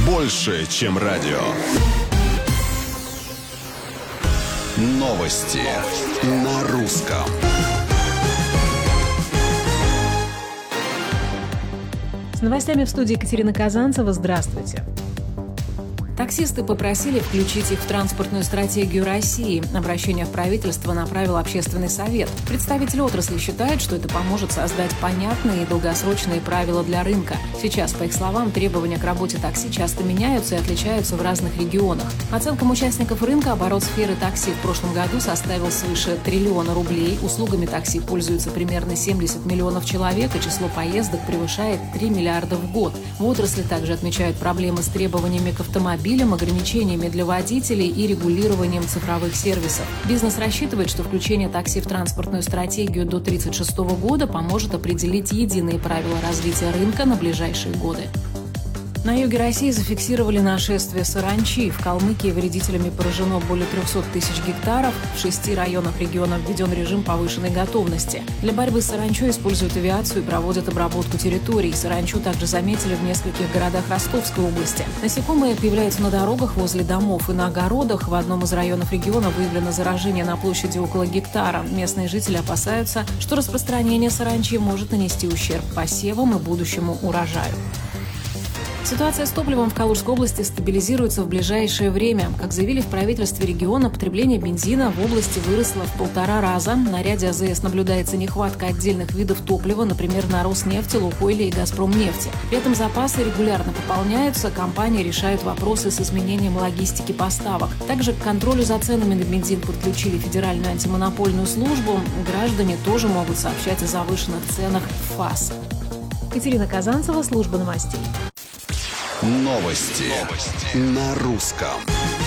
больше, чем радио. Новости на русском. С новостями в студии Екатерина Казанцева. Здравствуйте. Таксисты попросили включить их в транспортную стратегию России. Обращение в правительство направил Общественный совет. Представители отрасли считают, что это поможет создать понятные и долгосрочные правила для рынка. Сейчас, по их словам, требования к работе такси часто меняются и отличаются в разных регионах. По оценкам участников рынка, оборот сферы такси в прошлом году составил свыше 1 триллиона рублей. Услугами такси пользуются примерно 70 миллионов человек, и число поездок превышает 3 миллиарда в год. В отрасли также отмечают проблемы с требованиями к автомобилям, ограничениями для водителей и регулированием цифровых сервисов. Бизнес рассчитывает, что включение такси в транспортную стратегию до 2036 года поможет определить единые правила развития рынка на ближайшие годы. На юге России зафиксировали нашествие саранчи. В Калмыкии вредителями поражено более 300 тысяч гектаров. В 6 районах региона введен режим повышенной готовности. Для борьбы с саранчой используют авиацию и проводят обработку территорий. Саранчу также заметили в нескольких городах Ростовской области. Насекомые появляются на дорогах, возле домов и на огородах. В одном из районов региона выявлено заражение на площади около гектара. Местные жители опасаются, что распространение саранчи может нанести ущерб посевам и будущему урожаю. Ситуация с топливом в Калужской области стабилизируется в ближайшее время. Как заявили в правительстве региона, потребление бензина в области выросло в 1,5 раза. На ряде АЗС наблюдается нехватка отдельных видов топлива, например, на Роснефти, Лукойле и Газпромнефти. При этом запасы регулярно пополняются, компании решают вопросы с изменением логистики поставок. Также к контролю за ценами на бензин подключили Федеральную антимонопольную службу. Граждане тоже могут сообщать о завышенных ценах в ФАС. Екатерина Казанцева, служба новостей. Новости на русском.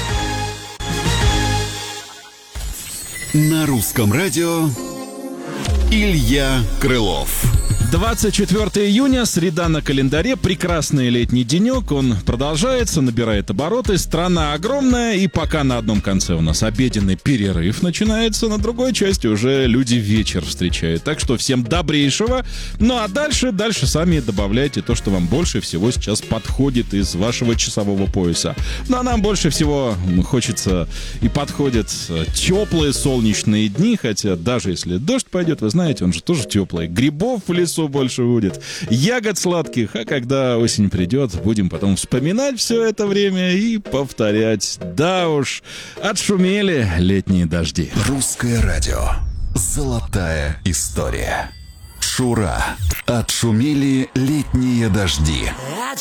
На русском радио Илья Крылов. 24 июня, среда на календаре, прекрасный летний денек, он продолжается, набирает обороты, страна огромная, и пока на одном конце у нас обеденный перерыв начинается, на другой части уже люди вечер встречают, так что всем добрейшего, ну а дальше сами добавляйте то, что вам больше всего сейчас подходит из вашего часового пояса. Ну а нам больше всего хочется и подходят теплые солнечные дни, хотя даже если дождь пойдет, вы знаете, он же тоже теплый, грибов в лесу больше будет, ягод сладких, а когда осень придет, будем потом вспоминать все это время и повторять. Да уж, отшумели летние дожди. Русское радио. Золотая история. Шура. Отшумели летние дожди.